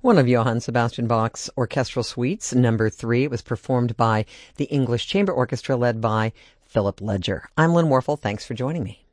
One of Johann Sebastian Bach's orchestral suites, number 3, was performed by the English Chamber Orchestra led by Philip Ledger. I'm Lynn Warfel. Thanks for joining me.